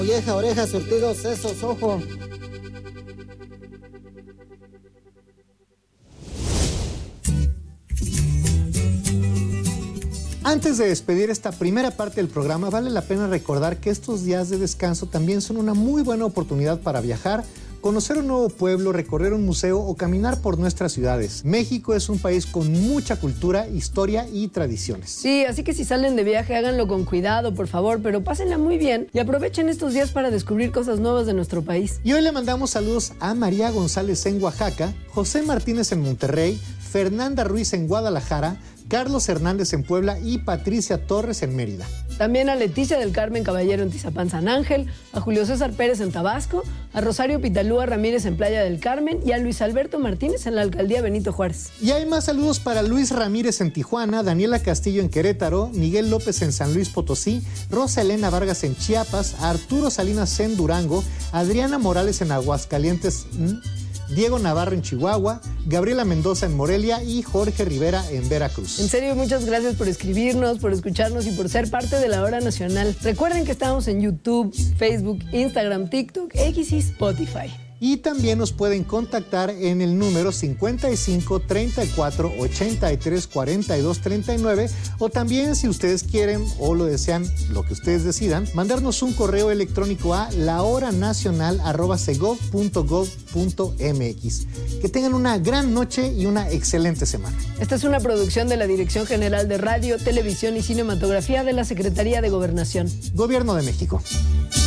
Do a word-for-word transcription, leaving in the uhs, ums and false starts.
Vieja, oreja, surtidos, sesos, ojo. Antes de despedir esta primera parte del programa, vale la pena recordar que estos días de descanso también son una muy buena oportunidad para viajar, conocer un nuevo pueblo, recorrer un museo o caminar por nuestras ciudades. México es un país con mucha cultura, historia y tradiciones. Sí, así que si salen de viaje, háganlo con cuidado, por favor, pero pásenla muy bien y aprovechen estos días para descubrir cosas nuevas de nuestro país. Y hoy le mandamos saludos a María González en Oaxaca, José Martínez en Monterrey, Fernanda Ruiz en Guadalajara, Carlos Hernández en Puebla y Patricia Torres en Mérida. También a Leticia del Carmen Caballero en Tizapán San Ángel, a Julio César Pérez en Tabasco, a Rosario Pitalúa Ramírez en Playa del Carmen y a Luis Alberto Martínez en la Alcaldía Benito Juárez. Y hay más saludos para Luis Ramírez en Tijuana, Daniela Castillo en Querétaro, Miguel López en San Luis Potosí, Rosa Elena Vargas en Chiapas, Arturo Salinas en Durango, Adriana Morales en Aguascalientes, Diego Navarro en Chihuahua, Gabriela Mendoza en Morelia y Jorge Rivera en Veracruz. En serio, muchas gracias por escribirnos, por escucharnos y por ser parte de la Hora Nacional. Recuerden que estamos en YouTube, Facebook, Instagram, TikTok, X y Spotify. Y también nos pueden contactar en el número cincuenta y cinco, treinta y cuatro, ochenta y tres, cuarenta y dos, treinta y nueve, o también, si ustedes quieren o lo desean, lo que ustedes decidan, mandarnos un correo electrónico a lahoranacional arroba segov punto gov punto mx. Que tengan una gran noche y una excelente semana. Esta es una producción de la Dirección General de Radio, Televisión y Cinematografía de la Secretaría de Gobernación. Gobierno de México.